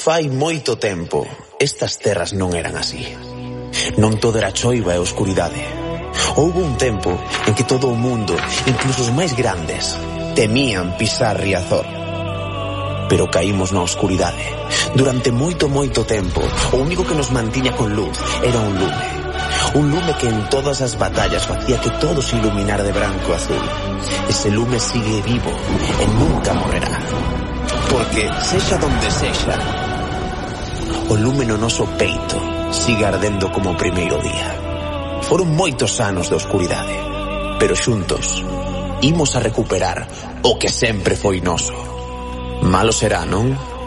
Fai moito tempo, estas terras non eran así. Non todo era choiva e oscuridade. Houbo un tempo en que todo o mundo, incluso os máis grandes, temían pisar Riazor. Pero caímos na oscuridade. Durante moito tempo, o único que nos mantiña con luz era un lume. Un lume que en todas as batallas facía que todo se iluminara de branco e azul. Ese lume sigue vivo e nunca morrerá. Porque, sexa donde sexa, o lume no noso peito sigue ardendo como o primeiro día. Foron moitos anos de oscuridade, pero xuntos imos a recuperar o que sempre foi noso. Malo será, non?